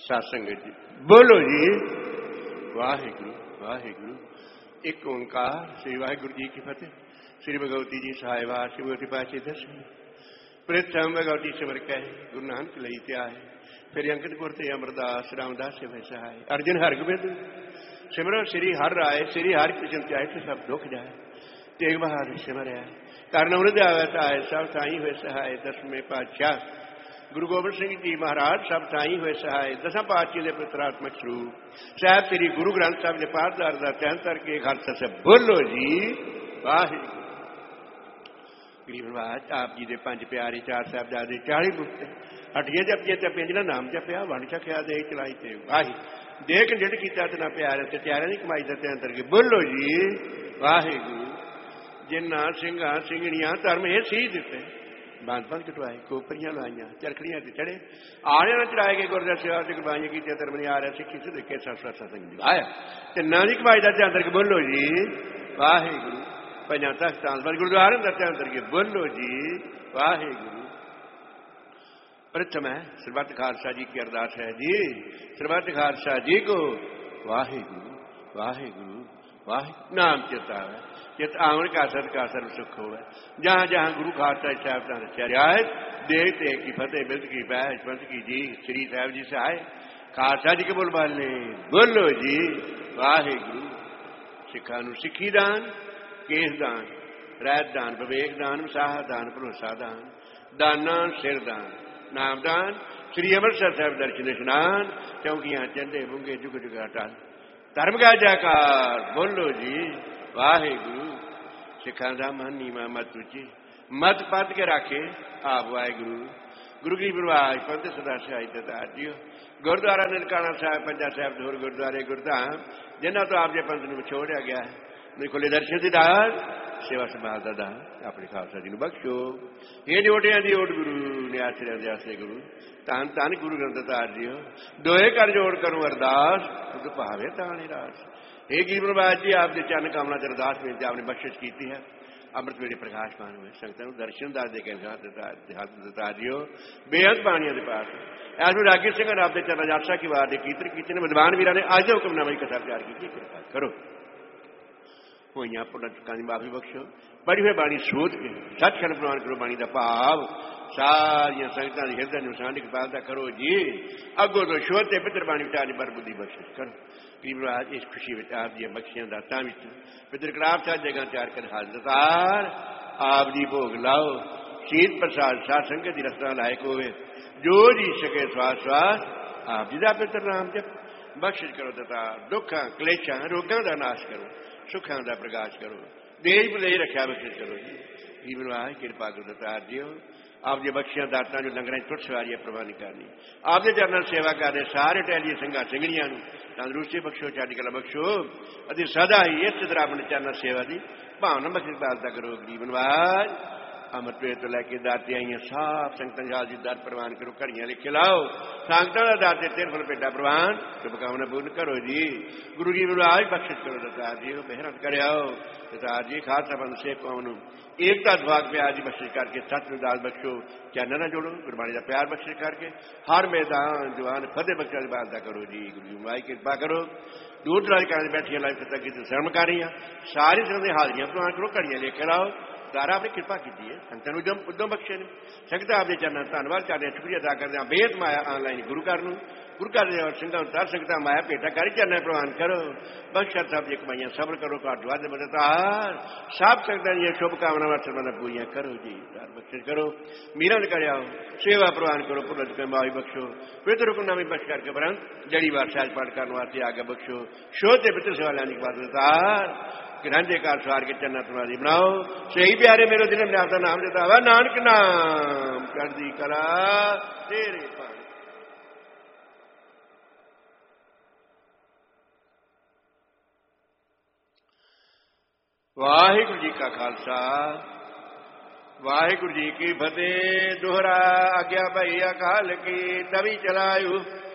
सत संगत जी बोलो जी वाहिगुरु वाहिगुरु। एक ओंकार श्री वाहिगुरु जी की फतेह। श्री भगवती जी सहायवास श्री भगवती पाचे दर्शन प्रथम भगवती सिमर कह गुरु नानक लई त्याय। फिर अंकित गुर ते अमरदास रामदास से भय सहाय। अर्जुन हर गोबिंद सिमरो श्री हर राय श्री हर कृष्ण त्याय तो सब दुख जाए। तेग बहादुर सिमरया कारण अमृत आए सब ताई हुए सहाय। दसवें पातशाह गुरु गोबिंद सिंह जी महाराज सब ताई हुए सहाय। दसा पातशाह के पुत्रात्मक स्वरूप साहब श्री गुरु ग्रंथ साहब ने पाठदार का चयन करके खालसा से बोलो जी वाहिगुरु। गरीबनवाज आप जी के पंज प्यारे चार साहबजादे 40 मुक्त हटिया जपिया ते पिंजला नाम जपिया वन चखिया दे चलाई ते वाहि देख जिद किया ते ना प्यार ते त्यारे की कमाई का चयन करके बोलो जी वाहिगुरु। जिन्ना सिंघा सिंघणियां धर्म ये सी दिते बंद बंद कटवाए कोपरियां लाइया चरखड़ियां ते चढ़े आने न चढ़ाए गए गुरदास सेवा से कुर्बानियां की धर्म नहीं आ रहा सिक्खी से देखे सत्संग आया ते ना की कमाई का चयन करके बोलो जी वाहिगुरु। पंजा तख्तां पर गुरुद्वारे का चयन करके बोलो जी वाहिगुरु। प्रथम है सरबत खालसा जी की अरदास है जी सरबत खालसा जी को वाहिगुरु वाहिगुरु वाहिगुरु नाम चेता है चित आवन का सर्व सुख हो। जहां जहां गुरु खालसा साहब का रचा रियायत देखते की फतेह बिरद की बैठ पंथ की जी श्री साहब जी से आए खालसा जी के बोल बाले बोलो जी वाहिगुरु। सिखा नूं सिक्खी दान केस दान रैत दान विवेक दान विसाह दान भरोसा दान दाना सिर दान नाम दान श्री अमृतसर साहब दर्शन स्नान चौकियां चंडे बुंगे जुग जुगाटा धर्म का जयकार बोलो जी वाहिगुरु। सिखा का मन नीमा मत उची मत पद के राखे आप वाहिगुरु। गुरु की प्रवाज पंथ सदा सहाय दतार जियो। गुरुद्वारा ननकाना साहब पंजा साहब होर गुरुद्वारे गुरधाम जिन्हों तो आप जे पंथ में छोड़िया गया है मेरे को दर्शन की दात सेवा संभाल का दान अपने खालसा जी बख्शो। ये ओटिया की ओट गुरु ने आश्रय दे आश्रय गुरु धन धन गुरु ग्रंथ दार जियो। दोए कर जोड़ करूं अरदास खुद भावे ताने रास। हे गरीबनवाज जी आपके चरण कामना से अरदास में आपने बख्शिश की है अमृत वेले प्रकाशमान हुए संगतों दर्शन दास दे के दता जियो बेअंत बाणिया के पास ऐसे रागी सिंह आपके चरण यात्रा की बात कीर्तन कीते ने विद्वान वीर ने आज हुक्मनामा की कथा तैयार की कृपा करो होइयां पुण्य चुकां दी माफी बख्शो। पढ़ी हुई बाणी सोच के सचखंड प्रमाण करो बाणी का भाव सारिया संगतां दे हिरदे नूं सांढ के पालदा करो जी अगो तो शोते पितर बाणी विचार बर बुद्धि बख्शिश करो। गरीबनवाज इस खुशी में आप दी बख्शियां दातां विच पितर कलाब साहब जगह तैयार कर हाजरदार आप जी भोग लाओ शीत प्रसाद साध संगत की रसना लायक होवे जो जी सके स्वास स्वास आप जी दा पितर नाम जप बख्शिश करो दातार। दुखां क्लेशां रोगां दा नाश करो सुखां का प्रकाश करो देश भले रखा बख्शिश करो जी। गरीबनवाज कृपा करो दातार जियो। आप जो बख्शियां दातां जो लंगरां टुट सवारियां प्रवान करनी आपके चरणों सेवा करते सारे टहलिए संघा सिंगड़ियां तंदुरुस्ती बख्शो चढ़ कला बख्शो अति सदा ही इस तरह अपने चरण सेवा की भावना बख्शिश पालता करो। गरीबनवाज अमृत वेले तो लैके दाते आईया साफ संगतां जी दर प्रवान करो घड़ियां लिखे लाओ संगतां दा दाते तेरे फल पेटा प्रवान शुभकामना पूर्ण करो जी। गुरु गरीबनवाज बख्शिश करो दातार जी मेहनत करो दातार जी खालसा पंथ सेवक कौम एकता दुआग प्यार की बख्शिश करके सच दाल बख्शो चैनल न जोड़ो गुरबाणी का प्यार बख्शिश करके हर मैदान जवान फतेह बख्शा की बात करो जी। गुरु गरीबनवाज कृपा करो दूर दराज कर बैठिया लाइव फतेह की शर्म कर रही सारी संगत हाजिरियां प्रवान करो घड़ियां लेके लाओ सारा आपने कृपा की है संगतां नूं उद्यम बख्शे ने संगत आपके चरणों धन्यवाद करते शुक्रिया अदा करते बेहद माया ऑनलाइन गुरु घर गुरु घर संगतां दर संगतां माया भेटा कर चरणों प्रवान करो बख्शा सब जी कमाइयां सबर करो घट वाद मददगार सब संगतां दी शुभकामनावां सर्वदा पूरियां करो जी। दर बख्शिश करो मीरां कराओ सेवा प्रवान करो पुरज के मावी बख्शो पितर हुक्मनामे बख्श करके परंत जड़ी बार सहज पाठ करने वास्ते आगे बख्शो शोते पितर सवालों की बात दातार ग्रंथे कार सवार के चन्ना तुम्हारी बनाओ सही प्यारे मेरे दिल में आपका नाम देता हुआ नानक नाम चढ़दी कला तेरे पास। वाहिगुरु जी का खालसा वाहिगुरु जी की फतेह। दोहरा आज्ञा भई अकाल की तभी चलायु